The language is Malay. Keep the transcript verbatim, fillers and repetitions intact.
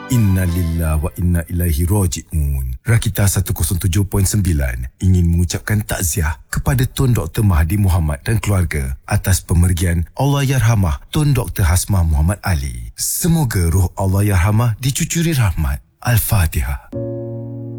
Inna lillahi wa inna ilaihi raji'un. Rakita seratus tujuh perpuluhan sembilan ingin mengucapkan takziah kepada Tun Doktor Mahathir Mohamad dan keluarga atas pemergian Allahyarhamah Tun Doktor Hasmah Muhammad Ali. Semoga roh Allahyarhamah dicucuri rahmat. Al-Fatihah.